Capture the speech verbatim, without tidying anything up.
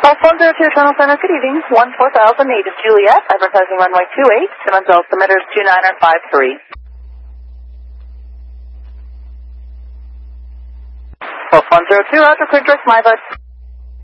Golf one zero two Terminal Center, good evening. one four thousand eight is Juliet, advertising runway two eight, Simmons altimeters two nine five three. Golf one zero two, Roger, clear direct, my bud.